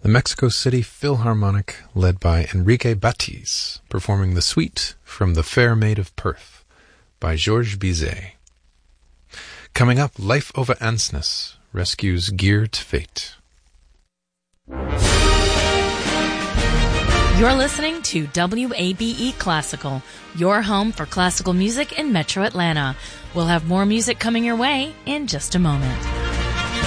the Mexico City Philharmonic, led by Enrique Batiz, performing the suite from The Fair Maid of Perth by Georges Bizet. Coming up, Life Over Ansness rescues Geared Fate. You're listening to WABE Classical, your home for classical music in Metro Atlanta. We'll have more music coming your way in just a moment.